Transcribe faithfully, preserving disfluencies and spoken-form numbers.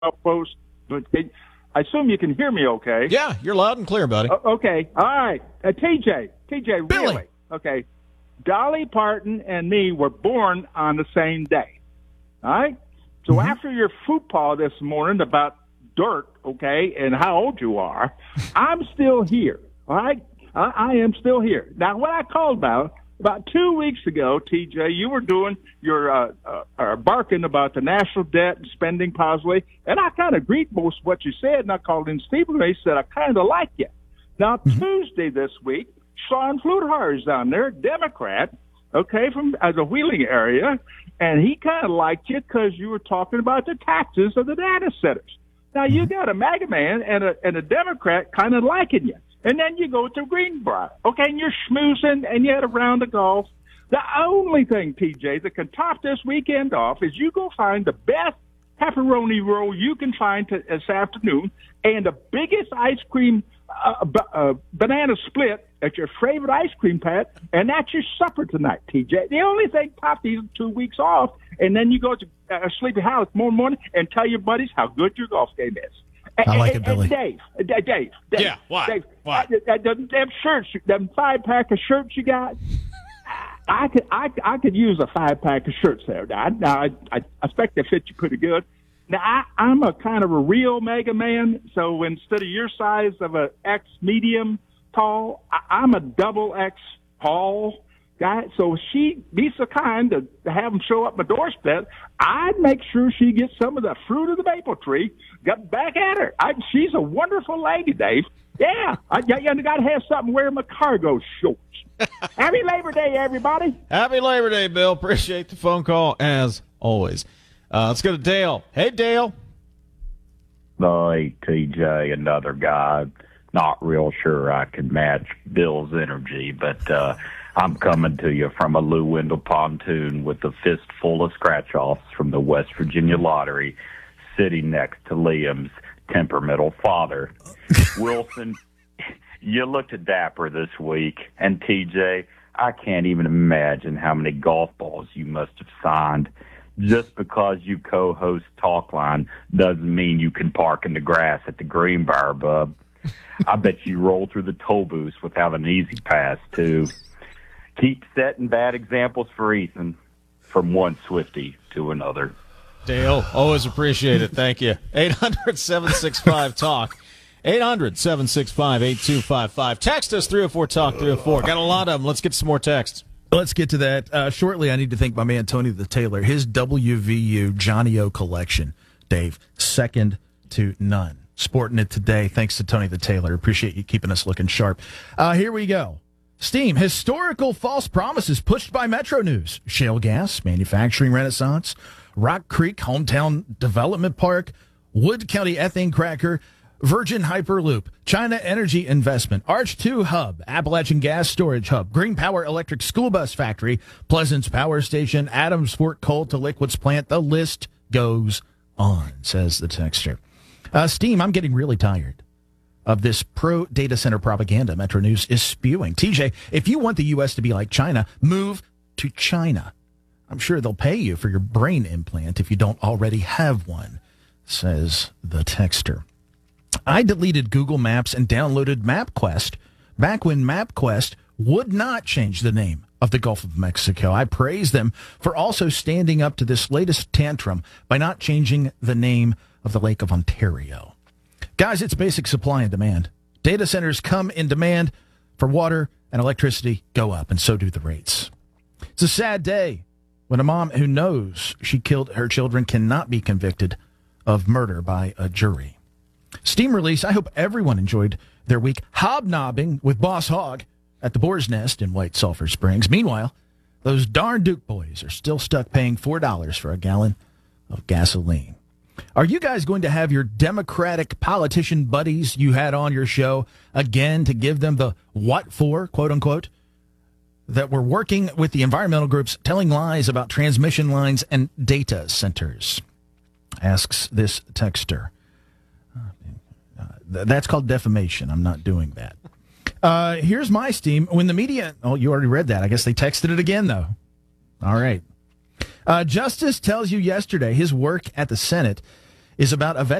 post. But I assume you can hear me okay. Yeah, you're loud and clear, buddy. Uh, okay. All right. Uh, T J. T J, Billy. really? Okay. Dolly Parton and me were born on the same day. All right? So mm-hmm. after your football this morning about dirt, okay, and how old you are, I'm still here. All right? I, I am still here. Now, what I called about, about two weeks ago, T J, you were doing your uh, uh, uh, barking about the national debt and spending positively, and I kind of agreed most of what you said, and I called in Stephen Ray, said I kind of like you. Now, mm-hmm. Tuesday this week, Sean Fluthar is down there, Democrat, okay, from as a Wheeling area, and he kind of liked you because you were talking about the taxes of the data centers. Now, you got a MAGA man and a, and a Democrat kind of liking you. And then you go to Greenbrier, okay, and you're schmoozing, and you had a round of golf. The only thing, T J, that can top this weekend off is you go find the best pepperoni roll you can find to, this afternoon and the biggest ice cream uh, b- uh, banana split at your favorite ice cream pad, and that's your supper tonight, T J. The only thing top these two weeks off, and then you go to uh, Sleepy House tomorrow morning and tell your buddies how good your golf game is. I like and, it, Billy. Dave, Dave, Dave, Dave. Yeah, why? Dave, why? Uh, them, them shirts, them five pack of shirts you got. I could, I, I could use a five pack of shirts there. Now, now I, I, I expect they fit you pretty good. Now, I, I'm a kind of a real mega man, so instead of your size of a X medium tall, I, I'm a double X tall guy. So if she be so kind to, to have them show up my doorstep, I'd make sure she gets some of the fruit of the maple tree. Got back at her. I, she's a wonderful lady, Dave. Yeah, I, I, I got to have something wearing my cargo shorts. Happy Labor Day, everybody. Happy Labor Day, Bill. Appreciate the phone call, as always. Uh, let's go to Dale. Hey, Dale. Hey, T J, another guy. Not real sure I can match Bill's energy, but uh, I'm coming to you from a Lou Wendell pontoon with a fistful of scratch-offs from the West Virginia Lottery sitting next to Liam's temperamental father. Wilson, you looked dapper this week, and T J, I can't even imagine how many golf balls you must have signed. Just because you co-host Talkline doesn't mean you can park in the grass at the Greenbrier, bub. I bet you roll through the toll booths without an easy pass, too. Keep setting bad examples for Ethan from one Swiftie to another. Dale, always appreciate it. Thank you. eight hundred, seven six five, talk. eight hundred, seven six five, eight two five five. Text us, three oh four talk, three oh four. Got a lot of them. Let's get some more texts. Let's get to that. Uh, shortly, I need to thank my man, Tony the Tailor. His W V U Johnny O collection, Dave, second to none. Sporting it today. Thanks to Tony the Tailor. Appreciate you keeping us looking sharp. Uh, here we go. Steam, historical false promises pushed by Metro News. Shale gas, manufacturing renaissance, Rock Creek Hometown Development Park, Wood County Ethane Cracker, Virgin Hyperloop, China Energy Investment, Arch two Hub, Appalachian Gas Storage Hub, Green Power Electric School Bus Factory, Pleasance Power Station, Adams Fort Coal to Liquids Plant. The list goes on, says the texter. Uh, Steam, I'm getting really tired of this pro-data center propaganda Metro News is spewing. T J, if you want the U S to be like China, move to China. I'm sure they'll pay you for your brain implant if you don't already have one, says the texter. I deleted Google Maps and downloaded MapQuest back when MapQuest would not change the name of the Gulf of Mexico. I praise them for also standing up to this latest tantrum by not changing the name of the Lake of Ontario. Guys, it's basic supply and demand. Data centers come in demand for water, and electricity go up, and so do the rates. It's a sad day when a mom who knows she killed her children cannot be convicted of murder by a jury. Steam release, I hope everyone enjoyed their week hobnobbing with Boss Hogg at the Boar's Nest in White Sulphur Springs. Meanwhile, those darn Duke boys are still stuck paying four dollars for a gallon of gasoline. Are you guys going to have your Democratic politician buddies you had on your show again to give them the what for, quote unquote, that we're working with the environmental groups telling lies about transmission lines and data centers? Asks this texter. Uh, that's called defamation. I'm not doing that. Uh, here's my steam. When the media... Oh, you already read that. I guess they texted it again, though. All right. Uh, Justice tells you yesterday his work at the Senate is about a vet